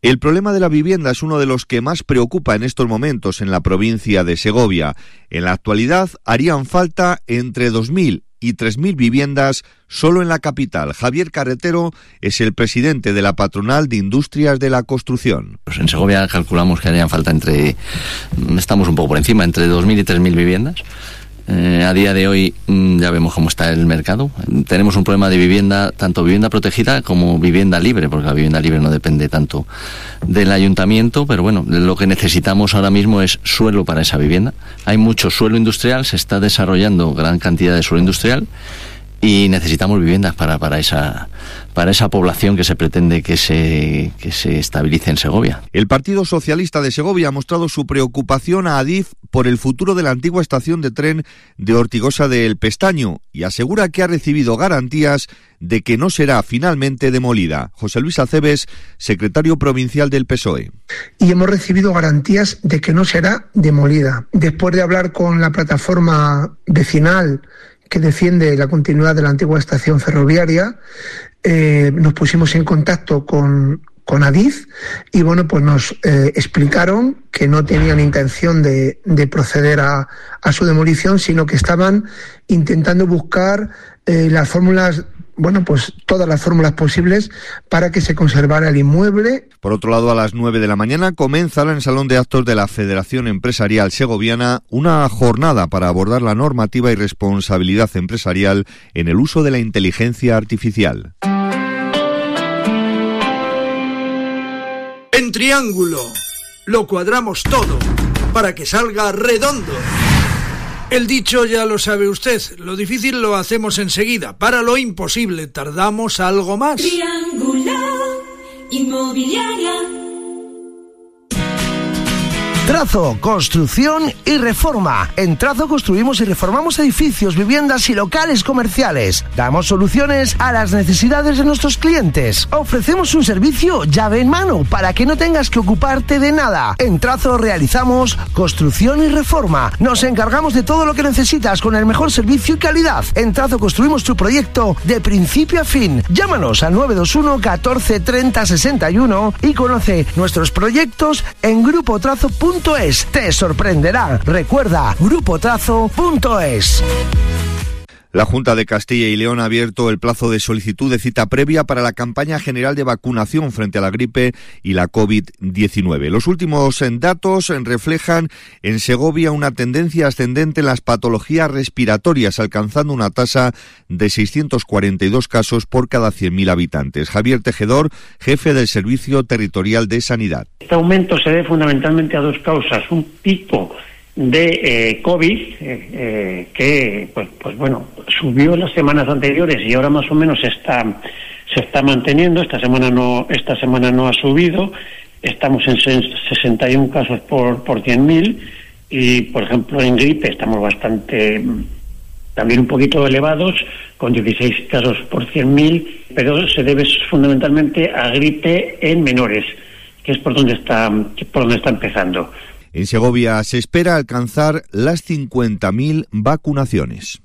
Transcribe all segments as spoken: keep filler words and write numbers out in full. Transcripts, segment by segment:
El problema de la vivienda es uno de los que más preocupa en estos momentos en la provincia de Segovia. En la actualidad harían falta entre dos mil y tres mil viviendas solo en la capital. Javier Carretero es el presidente de la Patronal de Industrias de la Construcción. Pues en Segovia calculamos que harían falta entre, estamos un poco por encima, entre dos mil y tres mil viviendas. Eh, a día de hoy mmm, ya vemos cómo está el mercado. Tenemos un problema de vivienda, tanto vivienda protegida como vivienda libre, porque la vivienda libre no depende tanto del ayuntamiento, pero bueno, lo que necesitamos ahora mismo es suelo para esa vivienda. Hay mucho suelo industrial, se está desarrollando gran cantidad de suelo industrial y necesitamos viviendas para, para esa para esa población que se pretende que se que se estabilice en Segovia. El Partido Socialista de Segovia ha mostrado su preocupación a Adif por el futuro de la antigua estación de tren de Ortigosa del Pestaño y asegura que ha recibido garantías de que no será finalmente demolida. José Luis Aceves, secretario provincial del P S O E. Y hemos recibido garantías de que no será demolida. Después de hablar con la plataforma vecinal que defiende la continuidad de la antigua estación ferroviaria, eh, nos pusimos en contacto con, con Adif y bueno, pues nos eh, explicaron que no tenían intención de, de proceder a, a su demolición, sino que estaban intentando buscar eh, las fórmulas, bueno, pues todas las fórmulas posibles para que se conservara el inmueble. Por otro lado, a las nueve de la mañana comenzará en el Salón de Actos de la Federación Empresarial Segoviana una jornada para abordar la normativa y responsabilidad empresarial en el uso de la inteligencia artificial. En Triángulo lo cuadramos todo para que salga redondo. El dicho ya lo sabe usted, lo difícil lo hacemos enseguida, para lo imposible tardamos algo más. Triángulo Inmobiliaria. Trazo, construcción y reforma. En Trazo construimos y reformamos edificios, viviendas y locales comerciales. Damos soluciones a las necesidades de nuestros clientes. Ofrecemos un servicio llave en mano para que no tengas que ocuparte de nada. En Trazo realizamos construcción y reforma. Nos encargamos de todo lo que necesitas con el mejor servicio y calidad. En Trazo construimos tu proyecto de principio a fin. Llámanos al nueve dos uno catorce treinta sesenta y uno y conoce nuestros proyectos en grupo trazo punto es. Te sorprenderá. Recuerda, grupo trazo punto es. La Junta de Castilla y León ha abierto el plazo de solicitud de cita previa para la campaña general de vacunación frente a la gripe y la covid diecinueve. Los últimos datos reflejan en Segovia una tendencia ascendente en las patologías respiratorias, alcanzando una tasa de seiscientos cuarenta y dos casos por cada cien mil habitantes. Javier Tejedor, jefe del Servicio Territorial de Sanidad. Este aumento se debe fundamentalmente a dos causas. Un pico de eh, COVID eh, eh, que pues, pues bueno subió en las semanas anteriores y ahora más o menos está se está manteniendo. Esta semana no esta semana no ha subido. Estamos en sesenta y uno casos por por cien mil y por ejemplo en gripe estamos bastante también un poquito elevados con dieciséis casos por cien mil, pero se debe fundamentalmente a gripe en menores, que es por donde está por donde está empezando. En Segovia se espera alcanzar las cincuenta mil vacunaciones.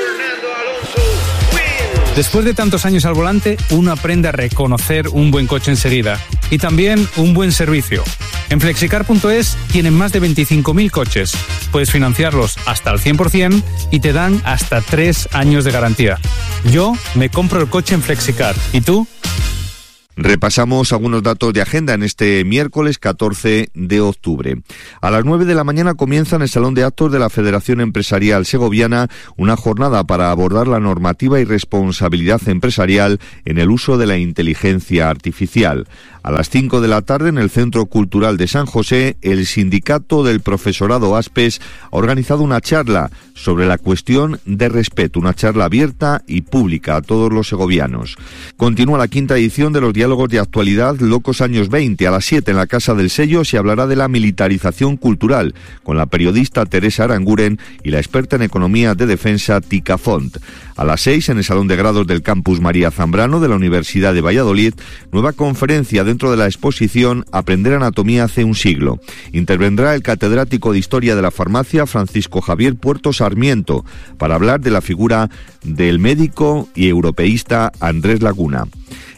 Después de tantos años al volante, uno aprende a reconocer un buen coche enseguida y también un buen servicio. En flexicar punto es tienen más de veinticinco mil coches. Puedes financiarlos hasta al cien por ciento y te dan hasta tres años de garantía. Yo me compro el coche en Flexicar. ¿Y tú? Repasamos algunos datos de agenda en este miércoles catorce de octubre. A las nueve de la mañana comienza en el Salón de Actos de la Federación Empresarial Segoviana una jornada para abordar la normativa y responsabilidad empresarial en el uso de la inteligencia artificial. A las cinco de la tarde, en el Centro Cultural de San José, el Sindicato del Profesorado ASPES ha organizado una charla sobre la cuestión de respeto, una charla abierta y pública a todos los segovianos. Continúa la quinta edición de los diálogos de actualidad Locos Años veinte. A las siete, en la Casa del Sello, se hablará de la militarización cultural, con la periodista Teresa Aranguren y la experta en economía de defensa Tica Font. A las seis, en el Salón de Grados del Campus María Zambrano de la Universidad de Valladolid, nueva conferencia dentro de la exposición Aprender Anatomía hace un siglo. Intervendrá el catedrático de Historia de la Farmacia Francisco Javier Puerto Sarmiento para hablar de la figura del médico y europeísta Andrés Laguna.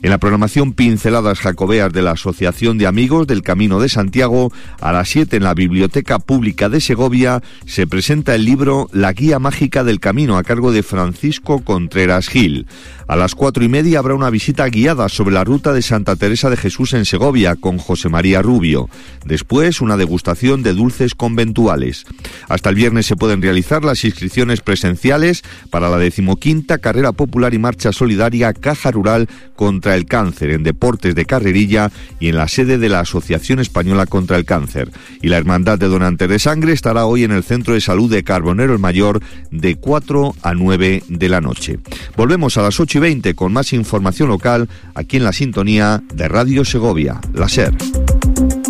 En la programación Pinceladas Jacobeas de la Asociación de Amigos del Camino de Santiago, a las siete en la Biblioteca Pública de Segovia se presenta el libro La Guía Mágica del Camino a cargo de Francisco Contreras Gil. A las cuatro y media habrá una visita guiada sobre la ruta de Santa Teresa de Jesús en Segovia con José María Rubio. Después, una degustación de dulces conventuales. Hasta el viernes se pueden realizar las inscripciones presenciales para la decimoquinta Carrera Popular y Marcha Solidaria Caja Rural contra el Cáncer en Deportes de Carrerilla y en la sede de la Asociación Española contra el Cáncer. Y la Hermandad de Donantes de Sangre estará hoy en el Centro de Salud de Carbonero el Mayor de cuatro a nueve de la noche. Volvemos a las ocho y veinte con más información local aquí en la sintonía de Radio Segovia, la SER.